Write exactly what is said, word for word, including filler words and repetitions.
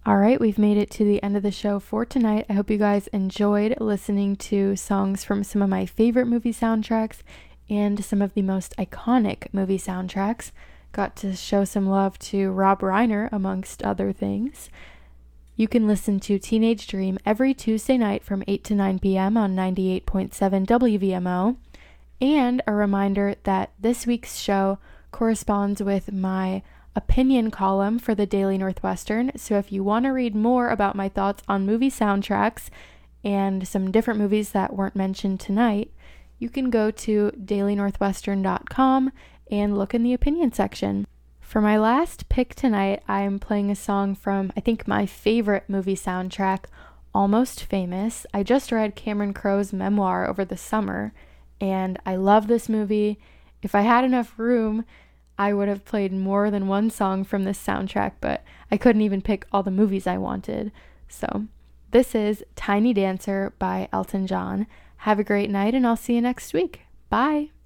All right, we've made it to the end of the show for tonight. I hope you guys enjoyed listening to songs from some of my favorite movie soundtracks and some of the most iconic movie soundtracks. Got to show some love to Rob Reiner, amongst other things. You can listen to Teenage Dream every Tuesday night from eight to nine p.m. on ninety-eight point seven W V M O. And a reminder that this week's show corresponds with my opinion column for the Daily Northwestern. So if you want to read more about my thoughts on movie soundtracks and some different movies that weren't mentioned tonight, you can go to daily northwestern dot com and look in the opinion section. For my last pick tonight, I'm playing a song from, I think, my favorite movie soundtrack, Almost Famous. I just read Cameron Crowe's memoir over the summer, and I love this movie. If I had enough room, I would have played more than one song from this soundtrack, but I couldn't even pick all the movies I wanted. So this is Tiny Dancer by Elton John. Have a great night, and I'll see you next week. Bye!